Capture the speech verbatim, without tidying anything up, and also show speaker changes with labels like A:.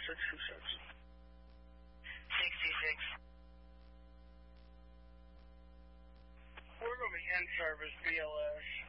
A: sixty-six.
B: sixty-six.
A: We're going to be in service, B L S.